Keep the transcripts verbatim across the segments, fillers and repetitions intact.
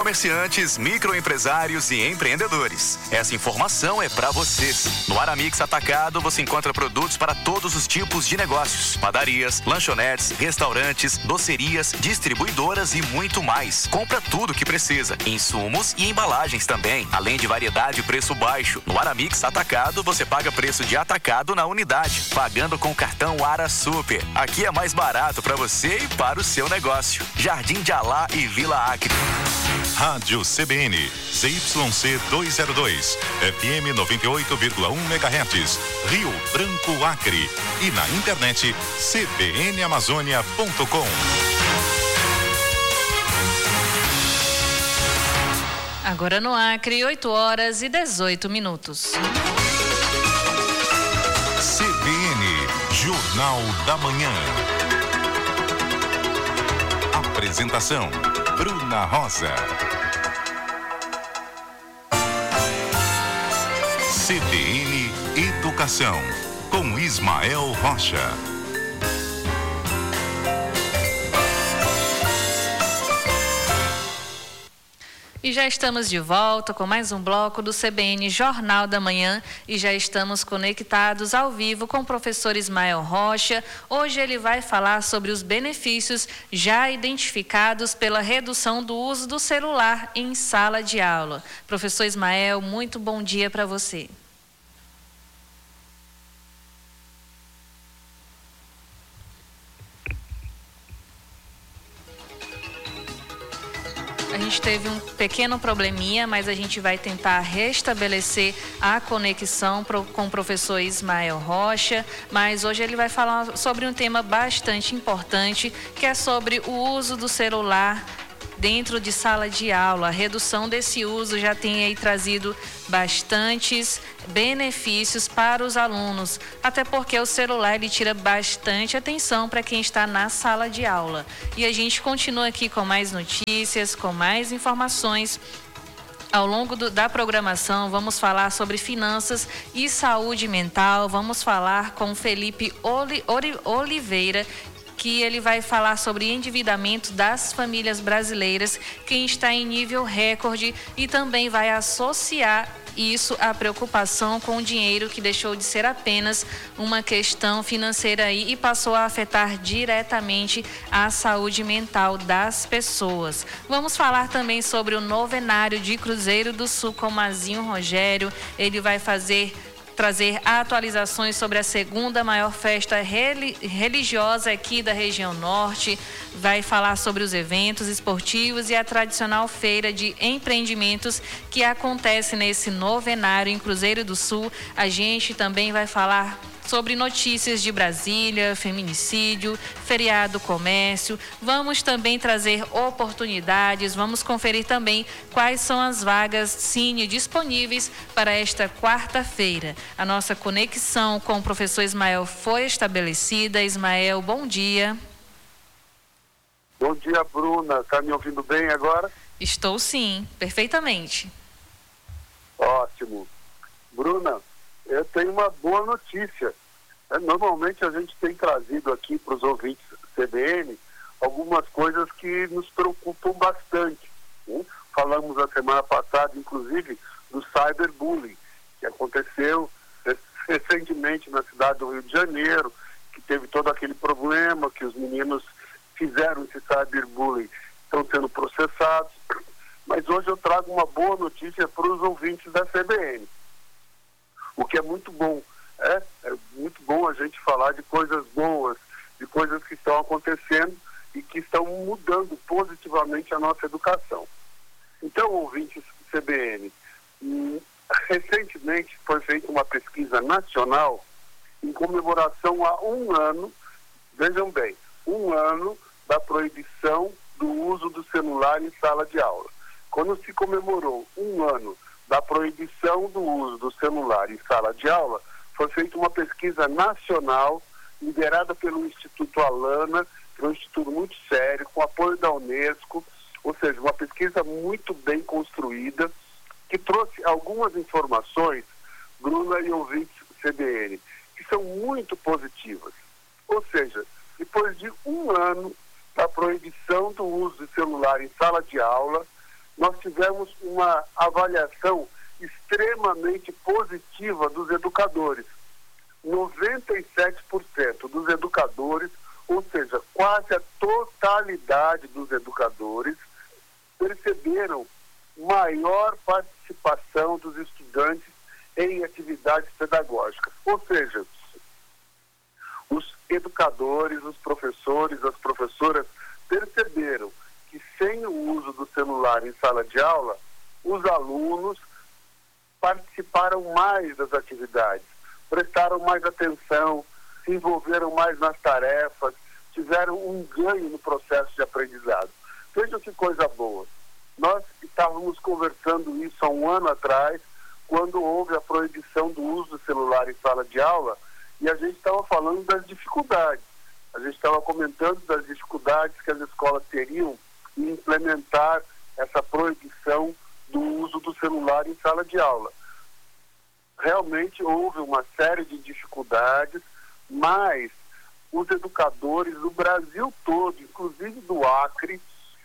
comerciantes, microempresários e empreendedores. Essa informação é para vocês. No Aramix Atacado você encontra produtos para todos os tipos de negócios: padarias, lanchonetes, restaurantes, docerias, distribuidoras e muito mais. Compra tudo que precisa, insumos e embalagens também, além de variedade e preço baixo. No Aramix Atacado você paga preço de atacado na unidade, pagando com o cartão Ara Super. Aqui é mais barato para você e para o seu negócio. Jardim de Alá e Vila Acre. Rádio C B N, C Y C duzentos e dois, F M noventa e oito vírgula um megahertz, Rio Branco, Acre. E na internet, c b n amazônia ponto com. Agora no Acre, oito horas e dezoito minutos. C B N, Jornal da Manhã. Apresentação: Bruna Rosa. C B N Educação, com Ismael Rocha. E já estamos de volta com mais um bloco do C B N Jornal da Manhã e já estamos conectados ao vivo com o professor Ismael Rocha. Hoje ele vai falar sobre os benefícios já identificados pela redução do uso do celular em sala de aula. Professor Ismael, muito bom dia para você. A gente teve um pequeno probleminha, mas a gente vai tentar restabelecer a conexão pro, com o professor Ismael Rocha. Mas hoje ele vai falar sobre um tema bastante importante, que é sobre o uso do celular dentro de sala de aula. A redução desse uso já tem aí trazido bastantes benefícios para os alunos, até porque o celular ele tira bastante atenção para quem está na sala de aula. E a gente continua aqui com mais notícias, com mais informações. Ao longo do, da programação, vamos falar sobre finanças e saúde mental. Vamos falar com Felipe Oli, Oli, Oliveira, que ele vai falar sobre endividamento das famílias brasileiras, quem está em nível recorde, e também vai associar isso à preocupação com o dinheiro, que deixou de ser apenas uma questão financeira aí e passou a afetar diretamente a saúde mental das pessoas. Vamos falar também sobre o novenário de Cruzeiro do Sul com Mazinho Rogério. Ele vai fazer trazer atualizações sobre a segunda maior festa religiosa aqui da região norte, vai falar sobre os eventos esportivos e a tradicional feira de empreendimentos que acontece nesse novenário em Cruzeiro do Sul. A gente também vai falar sobre notícias de Brasília, feminicídio, feriado comércio. Vamos também trazer oportunidades, vamos conferir também quais são as vagas Cine disponíveis para esta quarta-feira. A nossa conexão com o professor Ismael foi estabelecida. Ismael, bom dia. Bom dia, Bruna. Está me ouvindo bem agora? Estou sim, perfeitamente. Ótimo. Bruna, eu tenho uma boa notícia. Normalmente a gente tem trazido aqui para os ouvintes do C B N algumas coisas que nos preocupam bastante. Né? Falamos a semana passada, inclusive, do cyberbullying, que aconteceu recentemente na cidade do Rio de Janeiro, que teve todo aquele problema, que os meninos fizeram esse cyberbullying, estão sendo processados. Mas hoje eu trago uma boa notícia para os ouvintes da C B N. O que é muito bom, é, é muito bom a gente falar de coisas boas, de coisas que estão acontecendo e que estão mudando positivamente a nossa educação. Então, ouvintes do C B N, hum, recentemente foi feita uma pesquisa nacional em comemoração a um ano, vejam bem, um ano da proibição do uso do celular em sala de aula. Quando se comemorou um ano da proibição do uso do celular em sala de aula, foi feita uma pesquisa nacional liderada pelo Instituto Alana, que é um instituto muito sério, com apoio da Unesco, ou seja, uma pesquisa muito bem construída, que trouxe algumas informações, Bruna e ouvintes do C B N, que são muito positivas. Ou seja, depois de um ano da proibição do uso de celular em sala de aula, nós tivemos uma avaliação extremamente positiva dos educadores. noventa e sete por cento dos educadores, ou seja, quase a totalidade dos educadores, perceberam maior participação dos estudantes em atividades pedagógicas. Ou seja, os educadores, os professores, as professoras perceberam que sem o uso do celular em sala de aula, os alunos participaram mais das atividades, prestaram mais atenção, se envolveram mais nas tarefas, tiveram um ganho no processo de aprendizado. Veja que coisa boa. Nós estávamos conversando isso há um ano atrás, quando houve a proibição do uso do celular em sala de aula, e a gente estava falando das dificuldades. A gente estava comentando das dificuldades que as escolas teriam em implementar essa proibição do uso do celular em sala de aula. Realmente houve uma série de dificuldades, mas os educadores do Brasil todo, inclusive do Acre,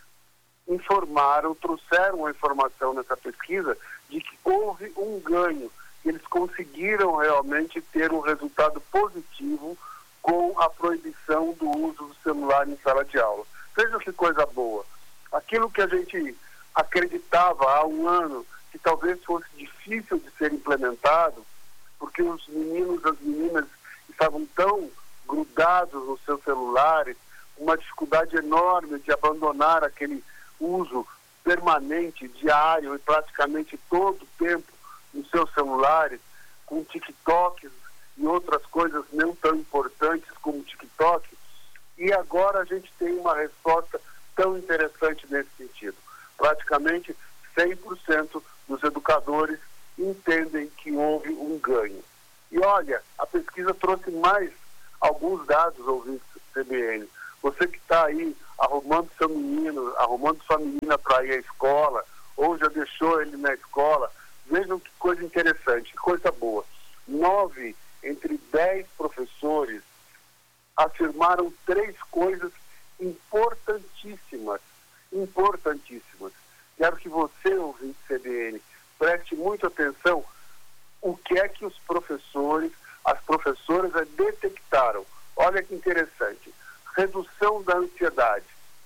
informaram, trouxeram a informação nessa pesquisa de que houve um ganho. Eles conseguiram realmente ter um resultado positivo com a proibição do uso do celular em sala de aula. Veja que coisa boa. Aquilo que a gente acreditava há um ano que talvez fosse difícil de ser implementado, porque os meninos e as meninas estavam tão grudados nos seus celulares, uma dificuldade enorme de abandonar aquele uso permanente, diário e praticamente todo o tempo nos seus celulares, com TikToks e outras coisas não tão importantes como TikTok. E agora a gente tem uma resposta tão interessante nesse sentido. Praticamente cem por cento dos educadores entendem que houve um ganho. E olha, a pesquisa trouxe mais alguns dados, ouvintes do C B N. Você que está aí arrumando seu menino, arrumando sua menina para ir à escola, ou já deixou ele na escola, vejam que coisa interessante, que coisa boa. Nove entre dez professores afirmaram três coisas importantíssimas, importantíssimas. Quero que você, ouvinte C B N, preste muita atenção o que é que os professores, as professoras detectaram. Olha que interessante. Redução da ansiedade.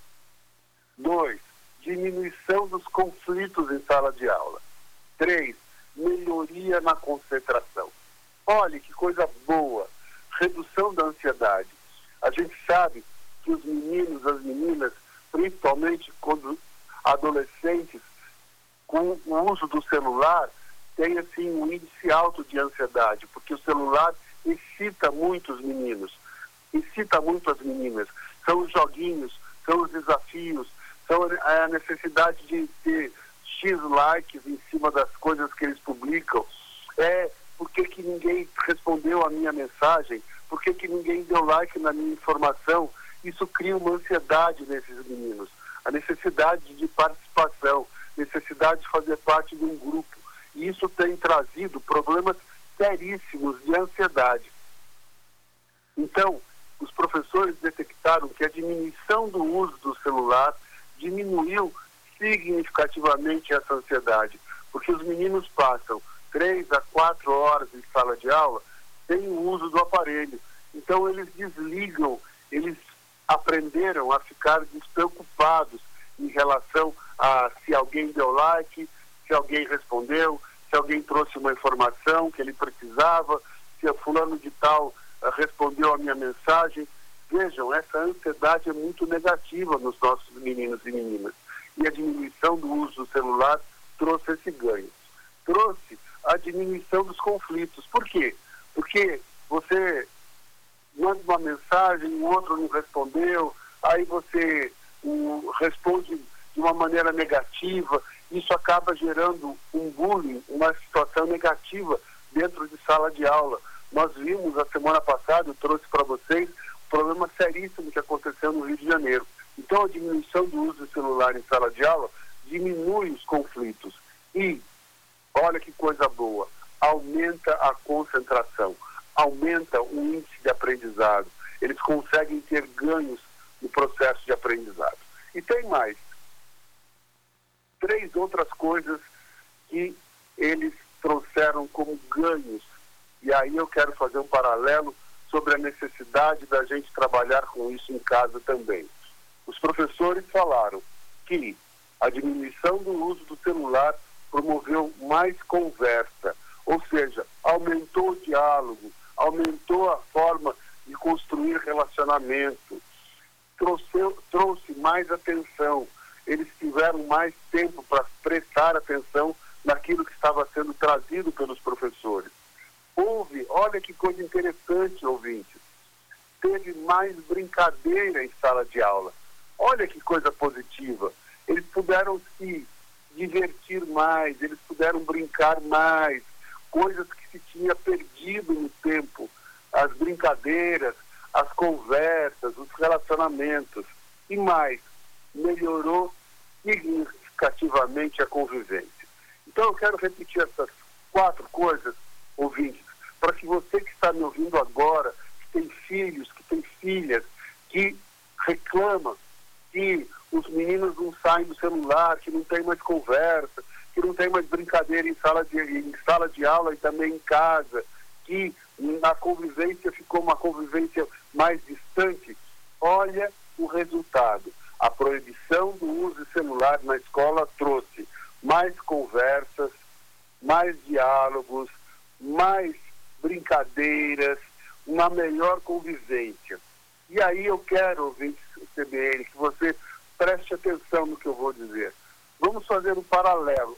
Dois, diminuição dos conflitos em sala de aula. Três, melhoria na concentração. Olha que coisa boa. Redução da ansiedade. A gente sabe que os meninos, as meninas, principalmente quando adolescentes, com o uso do celular, tem assim um índice alto de ansiedade, porque o celular excita muito os meninos, excita muito as meninas. São os joguinhos, são os desafios, são a necessidade de ter X likes em cima das coisas que eles publicam. É por que que ninguém respondeu a minha mensagem, por que que ninguém deu like na minha informação. Isso cria uma ansiedade nesses meninos, a necessidade de participação, necessidade de fazer parte de um grupo. E isso tem trazido problemas seríssimos de ansiedade. Então, os professores detectaram que a diminuição do uso do celular diminuiu significativamente essa ansiedade, porque os meninos passam três a quatro horas em sala de aula sem o uso do aparelho. Então, eles desligam, eles aprenderam a ficar despreocupados em relação a se alguém deu like, se alguém respondeu, se alguém trouxe uma informação que ele precisava, se a fulano de tal uh, respondeu a minha mensagem. Vejam, essa ansiedade é muito negativa nos nossos meninos e meninas. E a diminuição do uso do celular trouxe esse ganho. Trouxe a diminuição dos conflitos. Por quê? Porque você manda uma mensagem, o outro não respondeu, aí você um, responde de uma maneira negativa. Isso acaba gerando um bullying, uma situação negativa dentro de sala de aula. Nós vimos a semana passada, eu trouxe para vocês, um problema seríssimo que aconteceu no Rio de Janeiro. Então, a diminuição do uso do celular em sala de aula diminui os conflitos. E, olha que coisa boa, aumenta a concentração, aumenta o índice de aprendizado. Eles conseguem ter ganhos no processo de aprendizado. E tem mais. três outras coisas que eles trouxeram como ganhos. E aí eu quero fazer um paralelo sobre a necessidade da gente trabalhar com isso em casa também. Os professores falaram que a diminuição do uso do celular promoveu mais conversa, ou seja, aumentou o diálogo, aumentou a forma de construir relacionamento, trouxe, trouxe mais atenção, eles tiveram mais tempo para prestar atenção naquilo que estava sendo trazido pelos professores. Houve, olha que coisa interessante, ouvintes, teve mais brincadeira em sala de aula. Olha que coisa positiva. Eles puderam se divertir mais, eles puderam brincar mais, coisas que se tinha perdido no tempo, as brincadeiras, as conversas, os relacionamentos. E mais, melhorou significativamente a convivência. Então eu quero repetir essas quatro coisas, ouvintes, para que você que está me ouvindo agora, que tem filhos, que tem filhas, que reclama que os meninos não saem do celular, que não tem mais conversa, que não tem mais brincadeira em sala de, em sala de aula e também em casa, que a convivência ficou uma convivência mais distante. Olha o resultado. A proibição do uso de celular na escola trouxe mais conversas, mais diálogos, mais brincadeiras, uma melhor convivência. E aí eu quero, ouvinte C B N, que você preste atenção no que eu vou dizer. Vamos fazer um paralelo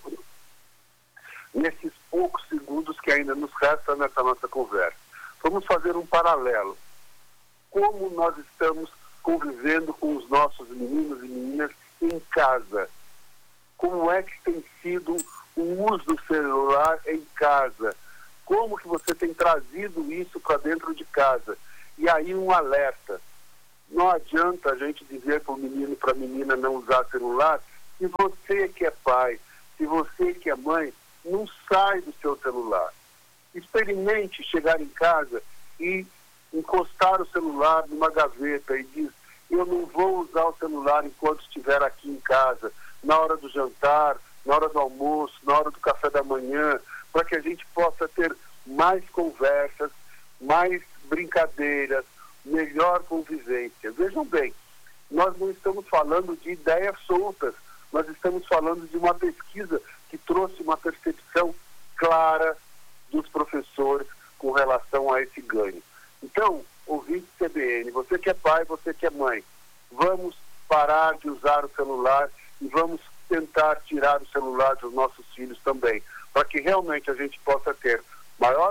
nesses poucos segundos que ainda nos restam nessa nossa conversa. Vamos fazer um paralelo. Como nós estamos convivendo com os nossos meninos e meninas em casa? Como é que tem sido o uso do celular em casa? Como que você tem trazido isso para dentro de casa? E aí um alerta. Não adianta a gente dizer para o menino e para a menina não usar celular, se você que é pai, se você que é mãe, não sai do seu celular. Experimente chegar em casa e encostar o celular numa gaveta e diz, eu não vou usar o celular enquanto estiver aqui em casa, na hora do jantar, na hora do almoço, na hora do café da manhã, para que a gente possa ter mais conversas, mais brincadeiras, melhor convivência. Vejam bem, nós não estamos falando de ideias soltas, nós estamos falando de uma pesquisa que trouxe uma percepção clara dos professores com relação a esse ganho. Então, ouvinte C B N, você que é pai, você que é mãe, vamos parar de usar o celular e vamos tentar tirar o celular dos nossos filhos também, para que realmente a gente possa ter maior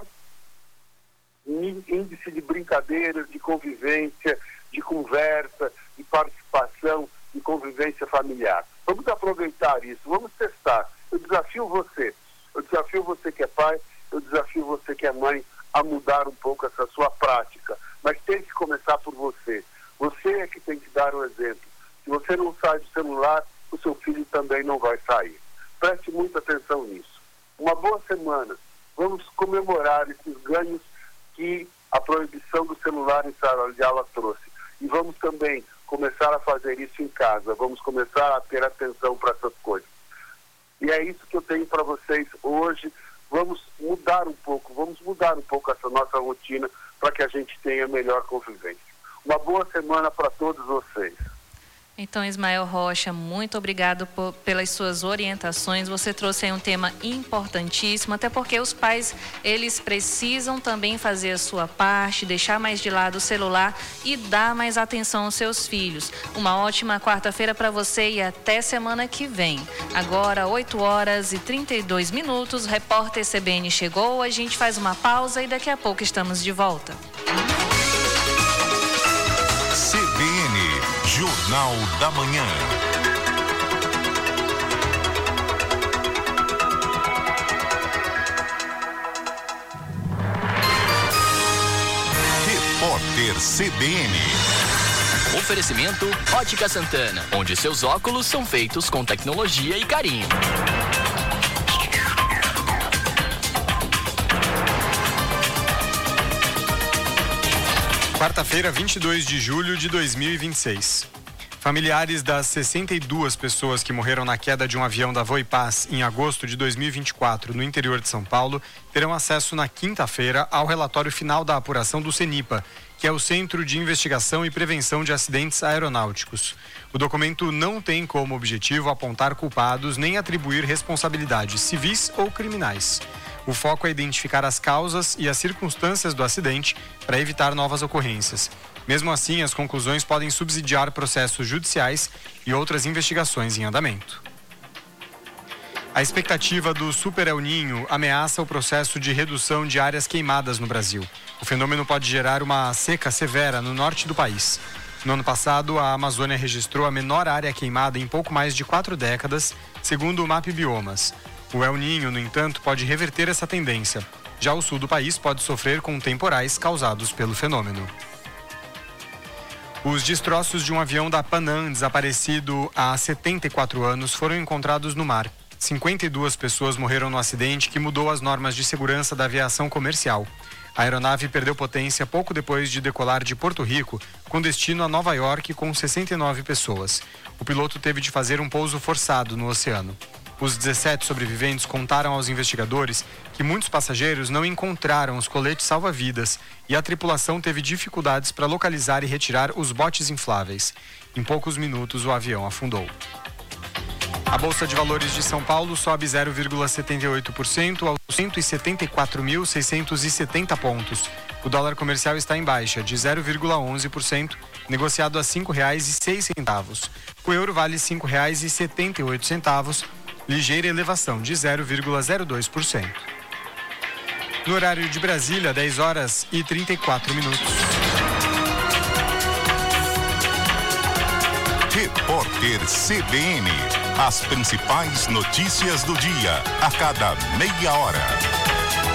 índice de brincadeiras, de convivência, de conversa, de participação, de convivência familiar. Vamos aproveitar isso, vamos testar. Eu desafio você, eu desafio você que é pai, eu desafio você que é mãe a mudar um pouco essa sua prática. Mas tem que começar por você. Você é que tem que dar o exemplo. Se você não sai do celular, o seu filho também não vai sair. Preste muita atenção nisso. Uma boa semana. Vamos comemorar esses ganhos que a proibição do celular em sala de aula trouxe. E vamos também começar a fazer isso em casa. Vamos começar a ter atenção para essas coisas. E é isso que eu tenho para vocês hoje. Vamos mudar um pouco, vamos mudar um pouco essa nossa rotina para que a gente tenha melhor convivência. Uma boa semana para todos vocês. Então, Ismael Rocha, muito obrigado por, pelas suas orientações. Você trouxe aí um tema importantíssimo, até porque os pais, eles precisam também fazer a sua parte, deixar mais de lado o celular e dar mais atenção aos seus filhos. Uma ótima quarta-feira para você e até semana que vem. Agora, oito horas e trinta e dois minutos, o repórter C B N chegou, a gente faz uma pausa e daqui a pouco estamos de volta. C B N Jornal da Manhã. Repórter C B N. Oferecimento Ótica Santana, onde seus óculos são feitos com tecnologia e carinho. Quarta-feira, vinte e dois de julho de dois mil e vinte e seis. Familiares das sessenta e duas pessoas que morreram na queda de um avião da Voipaz em agosto de dois mil e vinte e quatro no interior de São Paulo terão acesso na quinta-feira ao relatório final da apuração do CENIPA, que é o Centro de Investigação e Prevenção de Acidentes Aeronáuticos. O documento não tem como objetivo apontar culpados nem atribuir responsabilidades civis ou criminais. O foco é identificar as causas e as circunstâncias do acidente para evitar novas ocorrências. Mesmo assim, as conclusões podem subsidiar processos judiciais e outras investigações em andamento. A expectativa do Super El Niño ameaça o processo de redução de áreas queimadas no Brasil. O fenômeno pode gerar uma seca severa no norte do país. No ano passado, a Amazônia registrou a menor área queimada em pouco mais de quatro décadas, segundo o MapBiomas. O El Niño, no entanto, pode reverter essa tendência. Já o sul do país pode sofrer com temporais causados pelo fenômeno. Os destroços de um avião da Pan Am desaparecido há setenta e quatro anos foram encontrados no mar. cinquenta e duas pessoas morreram no acidente que mudou as normas de segurança da aviação comercial. A aeronave perdeu potência pouco depois de decolar de Porto Rico, com destino a Nova York, com sessenta e nove pessoas. O piloto teve de fazer um pouso forçado no oceano. Os dezessete sobreviventes contaram aos investigadores que muitos passageiros não encontraram os coletes salva-vidas e a tripulação teve dificuldades para localizar e retirar os botes infláveis. Em poucos minutos, o avião afundou. A Bolsa de Valores de São Paulo sobe zero vírgula setenta e oito por cento aos cento e setenta e quatro mil, seiscentos e setenta pontos. O dólar comercial está em baixa de zero vírgula onze por cento, negociado a cinco reais e seis centavos. O euro vale cinco reais e setenta e oito centavos, ligeira elevação de zero vírgula zero dois por cento. No horário de Brasília, dez horas e trinta e quatro minutos. Repórter C B N. As principais notícias do dia, a cada meia hora.